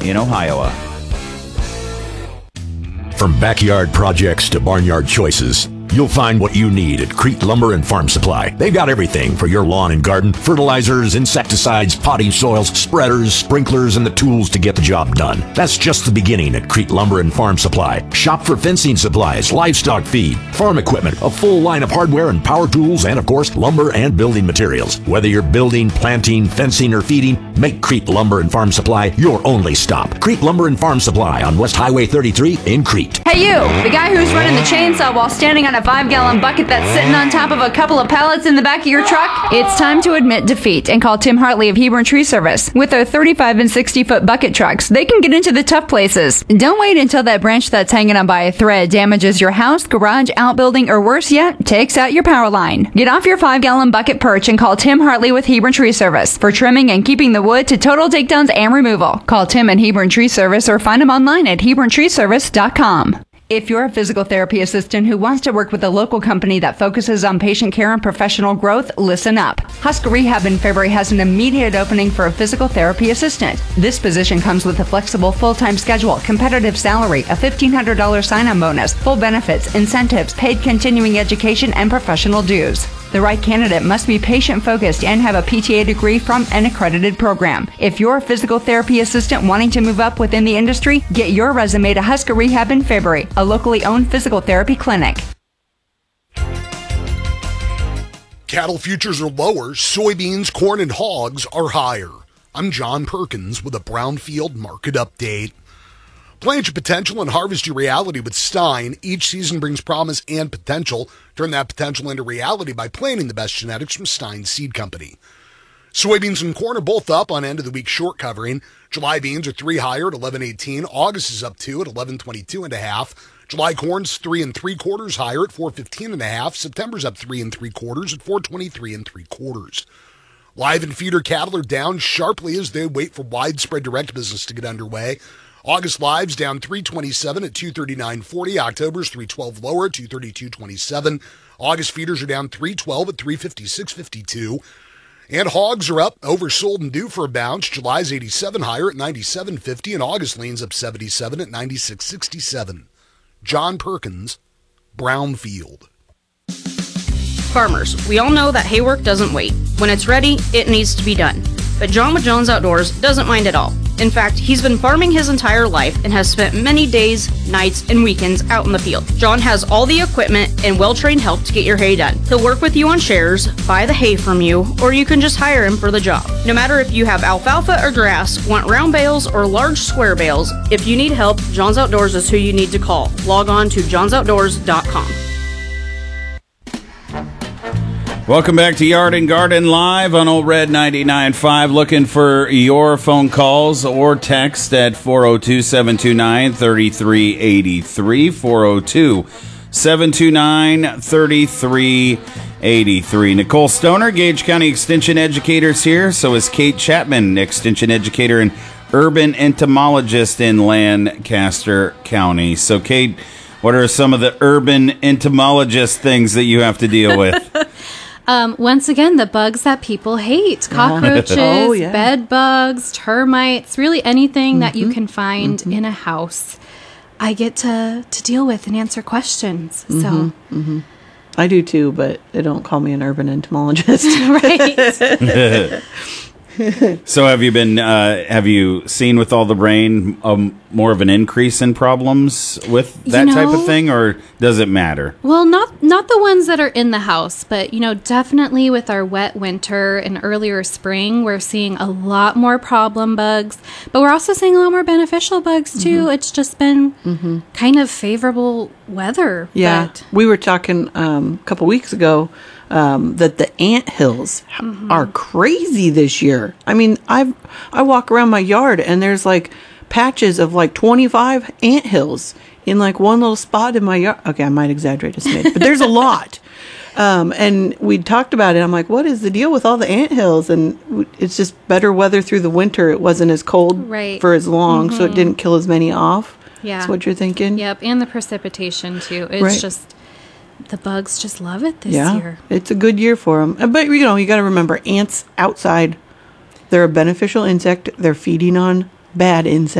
in Ohio. From backyard projects to barnyard choices, you'll find what you need at Crete Lumber and Farm Supply. They've got everything for your lawn and garden: fertilizers, insecticides, potting soils, spreaders, sprinklers, and the tools to get the job done. That's just the beginning at Crete Lumber and Farm Supply. Shop for fencing supplies, livestock feed, farm equipment, a full line of hardware and power tools, and of course, lumber and building materials. Whether you're building, planting, fencing, or feeding, make Crete Lumber and Farm Supply your only stop. Crete Lumber and Farm Supply on West Highway 33 in Crete. Hey you, the guy who's running the chainsaw while standing on a 5-gallon bucket that's sitting on top of a couple of pallets in the back of your truck? It's time to admit defeat and call Tim Hartley of Hebron Tree Service. With their 35 and 60-foot bucket trucks, they can get into the tough places. Don't wait until that branch that's hanging on by a thread damages your house, garage, outbuilding, or worse yet, takes out your power line. Get off your 5-gallon bucket perch and call Tim Hartley with Hebron Tree Service for trimming and keeping the wood to total takedowns and removal. Call Tim at Hebron Tree Service or find him online at HebronTreeService.com. If you're a physical therapy assistant who wants to work with a local company that focuses on patient care and professional growth, listen up. Husker Rehab in February has an immediate opening for a physical therapy assistant. This position comes with a flexible full-time schedule, competitive salary, a $1,500 sign-on bonus, full benefits, incentives, paid continuing education, and professional dues. The right candidate must be patient-focused and have a PTA degree from an accredited program. If you're a physical therapy assistant wanting to move up within the industry, get your resume to Husker Rehab in February, a locally owned physical therapy clinic. Cattle futures are lower, soybeans, corn, and hogs are higher. I'm John Perkins with a Brownfield Market Update. Plant your potential and harvest your reality with Stein. Each season brings promise and potential. Turn that potential into reality by planting the best genetics from Stein Seed Company. Soybeans and corn are both up on end of the week short covering. July beans are 3 higher at 11.18. August is up 2 at 11.22.5. July corn's 3 3/4 higher at 4.15.5. September's up 3 3/4 at 4.23 3/4. Live and feeder cattle are down sharply as they wait for widespread direct business to get underway. August live's down 3.27 at 239.40. October's 3.12 lower at 232.27. August feeders are down 3.12 at 356.52. And hogs are up, oversold and due for a bounce. July's 87 higher at 97.50, and August leans up 77 at 96.67. John Perkins, Brownfield. Farmers, we all know that hay work doesn't wait. When it's ready, it needs to be done. But John with Jones Outdoors doesn't mind at all. In fact, he's been farming his entire life and has spent many days, nights, and weekends out in the field. John has all the equipment and well-trained help to get your hay done. He'll work with you on shares, buy the hay from you, or you can just hire him for the job. No matter if you have alfalfa or grass, want round bales or large square bales, if you need help, John's Outdoors is who you need to call. Log on to johnsoutdoors.com. Welcome back to Yard and Garden Live on Old Red 99.5. Looking for your phone calls or text at 402-729-3383. 402-729-3383. Nicole Stoner, Gage County Extension Educator, is here. So is Kate Chapman, Extension Educator and Urban Entomologist in Lancaster County. So, Kate, what are some of the urban entomologist things that you have to deal with? Once again, the bugs that people hate. Cockroaches, bed bugs, termites, really anything that you can find in a house. I get to deal with and answer questions. So I do too, but they don't call me an urban entomologist. Right. So have you seen with all the rain more of an increase in problems with that type of thing, or does it matter? Well, not the ones that are in the house, but definitely with our wet winter and earlier spring, we're seeing a lot more problem bugs, but we're also seeing a lot more beneficial bugs too. It's just been kind of favorable weather. Yeah, we were talking a couple weeks ago that the anthills are crazy this year. I mean, I walk around my yard and there's like patches of like 25 anthills in like one little spot in my yard. Okay, I might exaggerate a smidge, but there's a lot. And we talked about it. I'm like, what is the deal with all the anthills? And it's just better weather through the winter. It wasn't as cold for as long, so it didn't kill as many off. Yeah. That's what you're thinking? Yep, and the precipitation too. It's just... The bugs just love it this year. It's a good year for them. But, you got to remember, ants outside, they're a beneficial insect. They're feeding on bad insects.